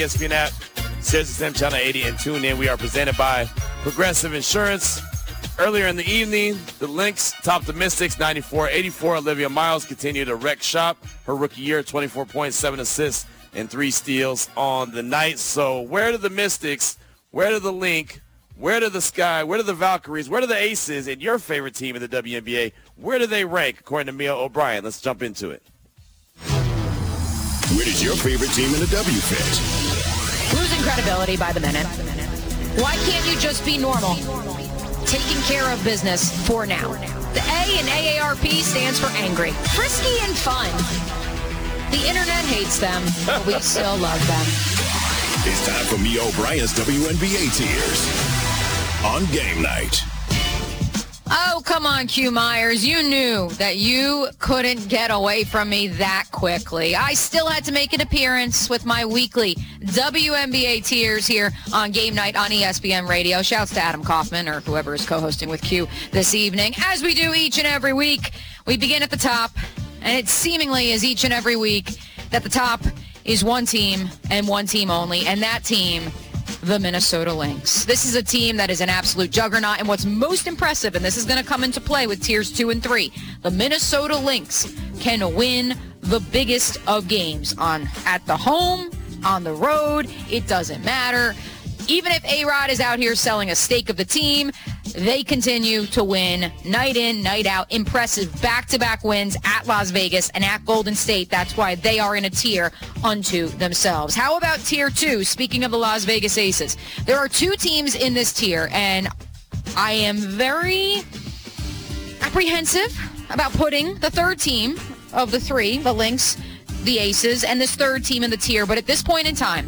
ESPN app, SiriusXM Channel 80, and tune in. We are presented by Progressive Insurance. Earlier in the evening, the Lynx topped the Mystics 94-84. Olivia Miles continued to wreck shop. Her rookie year, 24 points, 7 assists, and 3 steals on the night. So where do the Mystics, where do the Link, where do the Sky, where do the Valkyries, where do the Aces, and your favorite team in the WNBA, where do they rank according to Mia O'Brien? Let's jump into it. Where does your favorite team in the W fit? Losing credibility by the minute. Why can't you just be normal? Taking care of business for now. The A in AARP stands for angry, frisky, and fun. The internet hates them, but we still love them. It's time for Mia O'Brien's WNBA Tears on Game Night. Oh, come on, Q Myers. You knew that you couldn't get away from me that quickly. I still had to make an appearance with my weekly WNBA Tears here on Game Night on ESPN Radio. Shouts to Adam Kaufman or whoever is co-hosting with Q this evening. As we do each and every week, we begin at the top, and it seemingly is each and every week that the top is one team and one team only, and that team, the Minnesota Lynx. This is a team that is an absolute juggernaut, and what's most impressive, and this is going to come into play with Tiers 2 and 3, the Minnesota Lynx can win the biggest of games at the home, on the road. It doesn't matter. Even if A-Rod is out here selling a stake of the team, they continue to win night in, night out. Impressive back-to-back wins at Las Vegas and at Golden State. That's why they are in a tier unto themselves. How about Tier 2? Speaking of the Las Vegas Aces, there are 2 teams in this tier, and I am very apprehensive about putting the third team of the 3, the Lynx, the Aces, and this third team in the tier. But at this point in time,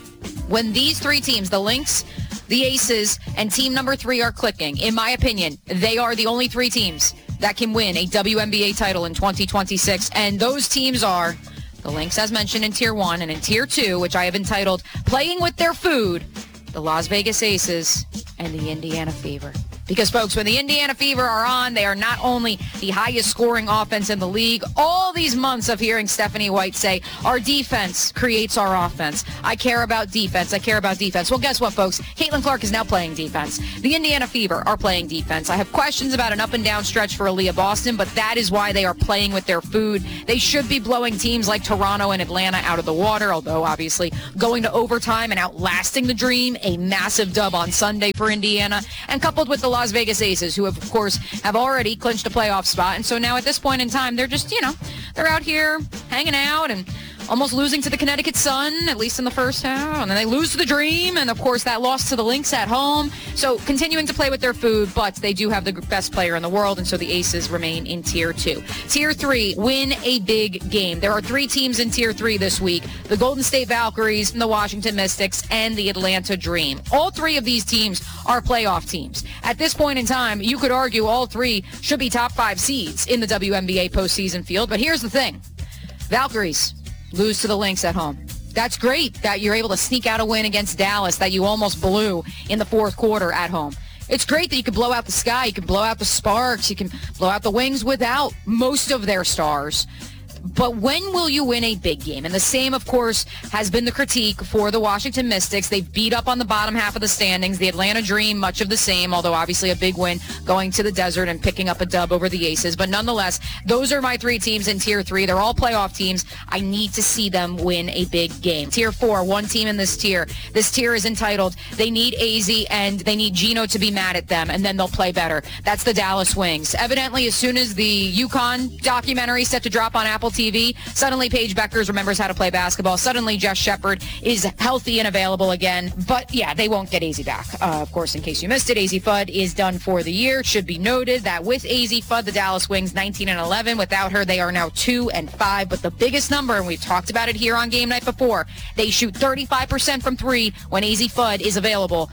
when these 3 teams, the Lynx, the Aces, and team number 3 are clicking, in my opinion, they are the only 3 teams that can win a WNBA title in 2026. And those teams are the Lynx, as mentioned, in Tier 1, and in Tier 2, which I have entitled Playing with Their Food, the Las Vegas Aces and the Indiana Fever. Because, folks, when the Indiana Fever are on, they are not only the highest scoring offense in the league. All these months of hearing Stephanie White say, our defense creates our offense. I care about defense. I care about defense. Well, guess what, folks? Caitlin Clark is now playing defense. The Indiana Fever are playing defense. I have questions about an up-and-down stretch for Aaliyah Boston, but that is why they are playing with their food. They should be blowing teams like Toronto and Atlanta out of the water, although, obviously, going to overtime and outlasting the dream, a massive dub on Sunday for Indiana, and coupled with the Las Vegas Aces, who of course have already clinched a playoff spot. And so now at this point in time, they're just, they're out here hanging out and almost losing to the Connecticut Sun, at least in the first half. And then they lose to the Dream. And of course, that loss to the Lynx at home. So continuing to play with their food, but they do have the best player in the world. And so the Aces remain in Tier 2. Tier 3, win a big game. There are 3 teams in Tier 3 this week: the Golden State Valkyries, the Washington Mystics, and the Atlanta Dream. All 3 of these teams are playoff teams. At this point in time, you could argue all 3 should be top 5 seeds in the WNBA postseason field. But here's the thing. Valkyries lose to the Lynx at home. That's great that you're able to sneak out a win against Dallas that you almost blew in the fourth quarter at home. It's great that you can blow out the Sky, you can blow out the Sparks, you can blow out the Wings without most of their stars. But when will you win a big game? And the same, of course, has been the critique for the Washington Mystics. They've beat up on the bottom half of the standings. The Atlanta Dream, much of the same, although obviously a big win going to the desert and picking up a dub over the Aces. But nonetheless, those are my 3 teams in Tier 3. They're all playoff teams. I need to see them win a big game. Tier 4, one team in this tier. This tier is entitled, they need AZ and they need Gino to be mad at them, and then they'll play better. That's the Dallas Wings. Evidently, as soon as the UConn documentary set to drop on Apple TV, suddenly Paige Beckers remembers how to play basketball. Suddenly Jess Shepard is healthy and available again. But yeah, they won't get AZ back. Of course, in case you missed it, AZ Fudd is done for the year. It should be noted that with AZ Fudd, the Dallas Wings 19-11. Without her, they are now 2-5. But the biggest number, and we've talked about it here on Game Night before, they shoot 35% from 3 when AZ Fudd is available,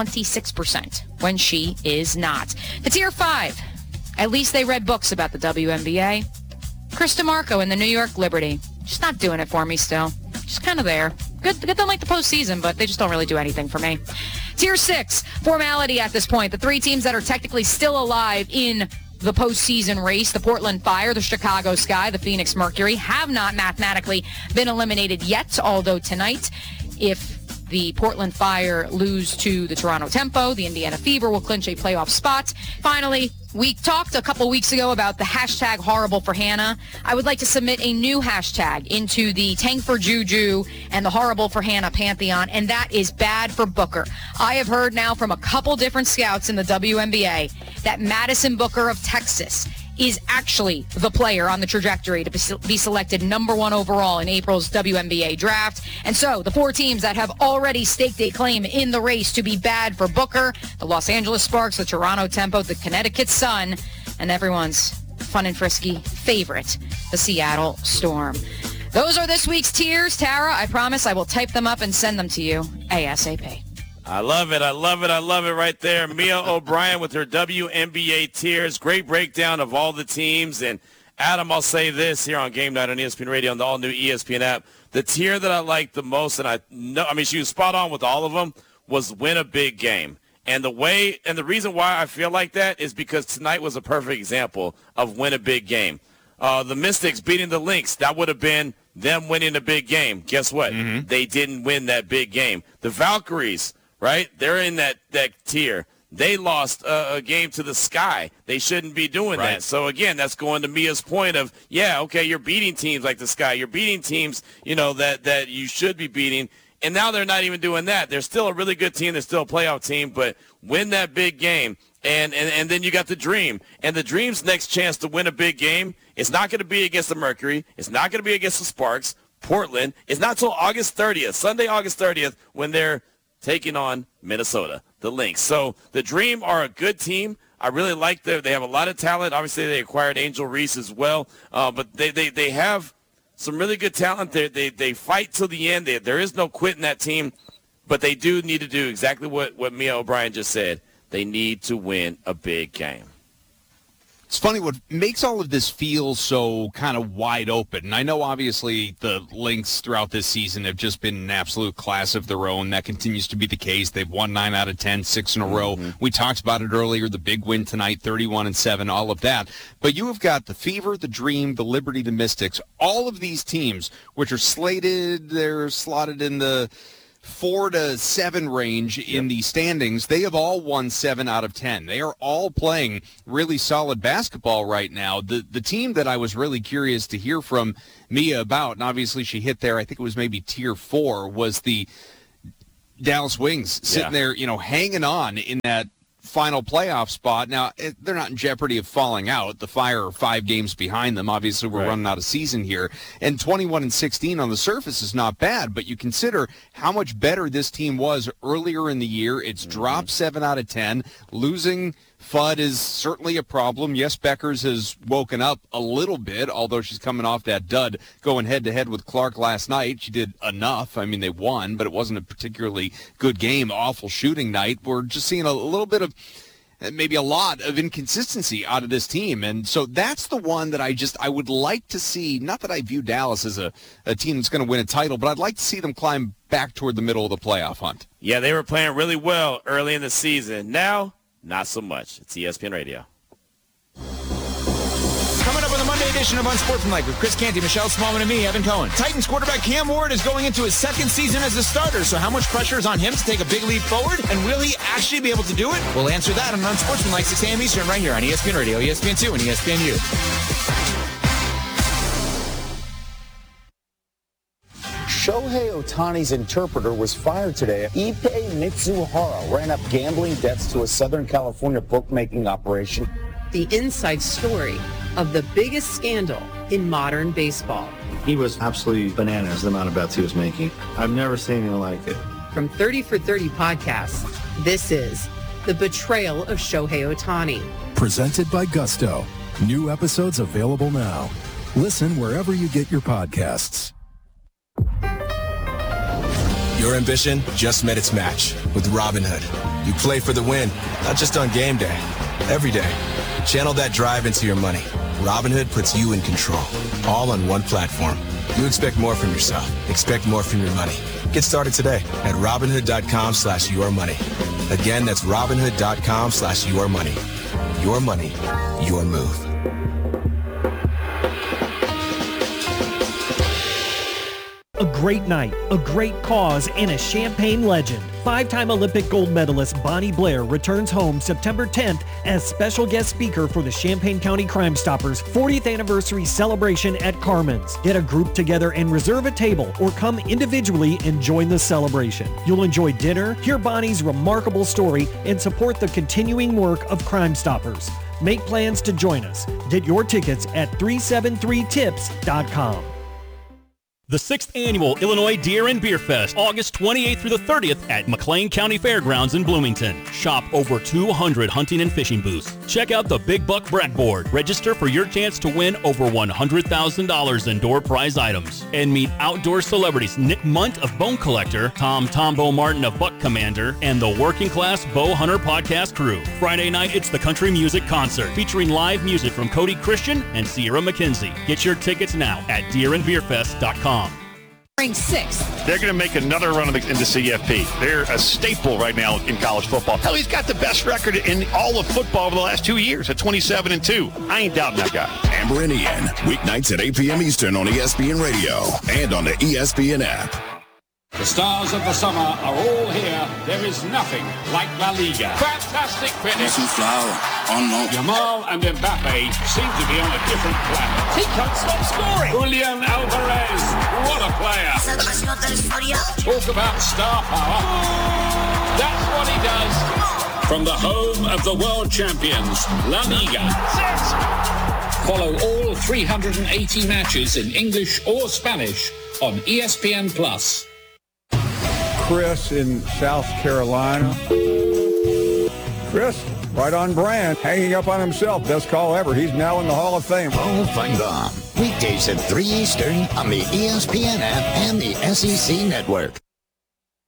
26% when she is not. The Tier 5, at least they read books about the WNBA. Chris DeMarco and the New York Liberty. Just not doing it for me still. Just kind of there. Good them like the postseason, but they just don't really do anything for me. Tier 6, formality at this point. The 3 teams that are technically still alive in the postseason race, the Portland Fire, the Chicago Sky, the Phoenix Mercury, have not mathematically been eliminated yet, although tonight If the Portland Fire lose to the Toronto Tempo, the Indiana Fever will clinch a playoff spot. Finally, we talked a couple weeks ago about the hashtag horrible for Hannah. I would like to submit a new hashtag into the Tank for Juju and the horrible for Hannah pantheon, and that is bad for Booker. I have heard now from a couple different scouts in the WNBA that Madison Booker of Texas is actually the player on the trajectory to be selected number 1 overall in April's WNBA draft. And so the 4 teams that have already staked a claim in the race to be bad for Booker, the Los Angeles Sparks, the Toronto Tempo, the Connecticut Sun, and everyone's fun and frisky favorite, the Seattle Storm. Those are this week's tiers. Tara, I promise I will type them up and send them to you ASAP. I love it. I love it. I love it right there. Mia O'Brien with her WNBA tiers. Great breakdown of all the teams. And, Adam, I'll say this here on Game Night on ESPN Radio on the all-new ESPN app. The tier that I liked the most, and she was spot on with all of them, was win a big game. And the reason why I feel like that is because tonight was a perfect example of win a big game. The Mystics beating the Lynx, that would have been them winning a big game. Guess what? Mm-hmm. They didn't win that big game. The Valkyries, right? They're in that tier. They lost a game to the Sky. They shouldn't be doing that. So, again, that's going to Mia's point of, you're beating teams like the Sky. You're beating teams, that you should be beating. And now they're not even doing that. They're still a really good team. They're still a playoff team. But win that big game. And then you got the Dream. And the Dream's next chance to win a big game, it's not going to be against the Mercury. It's not going to be against the Sparks. Portland. It's not until August 30th, Sunday, August 30th, when they're taking on Minnesota, the Lynx. So the Dream are a good team. I really like them. They have a lot of talent. Obviously, they acquired Angel Reese as well. But they have some really good talent. They fight till the end. There is no quit in that team. But they do need to do exactly what Mia O'Brien just said. They need to win a big game. It's funny what makes all of this feel so kind of wide open. And I know, obviously, the Lynx throughout this season have just been an absolute class of their own. That continues to be the case. They've won 9 out of 10, 6 in a row. We talked about it earlier, the big win tonight, 31-7, all of that. But you have got the Fever, the Dream, the Liberty, the Mystics, all of these teams which are slated, they're slotted in the 4 to 7 range in the standings. They have all won 7 out of 10. They are all playing really solid basketball right now. The team that I was really curious to hear from Mia about, and obviously she hit there, I think it was maybe tier 4, was the Dallas Wings sitting there, hanging on in that final playoff spot. Now, they're not in jeopardy of falling out. The Fire are 5 games behind them. Obviously, we're running out of season here. And 21-16 on the surface is not bad, but you consider how much better this team was earlier in the year. It's dropped 7 out of 10. Losing Fudd is certainly a problem. Yes, Beckers has woken up a little bit, although she's coming off that dud going head-to-head with Clark last night. She did enough. I mean, they won, but it wasn't a particularly good game. Awful shooting night. We're just seeing a little bit of, maybe a lot of inconsistency out of this team. And so that's the one that I would like to see. Not that I view Dallas as a team that's going to win a title, but I'd like to see them climb back toward the middle of the playoff hunt. Yeah, they were playing really well early in the season. Now, not so much. It's ESPN Radio. Coming up on the Monday edition of Unsportsmanlike with Chris Canty, Michelle Smallman, and me, Evan Cohen. Titans quarterback Cam Ward is going into his 2nd season as a starter, so how much pressure is on him to take a big leap forward? And will he actually be able to do it? We'll answer that on Unsportsmanlike, 6 a.m. Eastern, right here on ESPN Radio, ESPN2, and ESPNU. Shohei Ohtani's interpreter was fired today. Ippei Mitsuhara ran up gambling debts to a Southern California bookmaking operation. The inside story of the biggest scandal in modern baseball. He was absolutely bananas, the amount of bets he was making. I've never seen anything like it. From 30 for 30 podcasts, this is The Betrayal of Shohei Ohtani. Presented by Gusto. New episodes available now. Listen wherever you get your podcasts. Your ambition just met its match with Robinhood. You play for the win, not just on game day, every day. Channel that drive into your money. Robinhood puts you in control, all on one platform. You expect more from yourself. Expect more from your money. Get started today at Robinhood.com/yourmoney. Again, that's Robinhood.com/yourmoney. Your money, your move. A great night, a great cause, and a Champaign legend. 5-time Olympic gold medalist Bonnie Blair returns home September 10th as special guest speaker for the Champaign County Crime Stoppers 40th anniversary celebration at Carmen's. Get a group together and reserve a table, or come individually and join the celebration. You'll enjoy dinner, hear Bonnie's remarkable story, and support the continuing work of Crime Stoppers. Make plans to join us. Get your tickets at 373tips.com. The 6th Annual Illinois Deer and Beer Fest, August 28th through the 30th at McLean County Fairgrounds in Bloomington. Shop over 200 hunting and fishing booths. Check out the Big Buck Blackboard. Register for your chance to win over $100,000 in door prize items. And meet outdoor celebrities Nick Munt of Bone Collector, Tombo Martin of Buck Commander, and the Working Class Bow Hunter podcast crew. Friday night, it's the Country Music Concert, featuring live music from Cody Christian and Sierra McKenzie. Get your tickets now at deerandbeerfest.com. Ranked 6th. They're going to make another run in the CFP. They're a staple right now in college football. Hell, he's got the best record in all of football over the last 2 years at 27-2. I ain't doubting that guy. Amber and Ian, weeknights at 8 p.m. Eastern on ESPN Radio and on the ESPN app. The stars of the summer are all here. There is nothing like La Liga. Fantastic finish. Yamal and Mbappe seem to be on a different planet. He can't stop scoring. Julian Alvarez, what a player. Talk about star power. That's what he does. From the home of the world champions, La Liga. Follow all 380 matches in English or Spanish on ESPN+. Chris in South Carolina. Chris, right on brand, hanging up on himself. Best call ever. He's now in the Hall of Fame. Hall of Fame bomb. Weekdays at 3 Eastern on the ESPN app and the SEC network.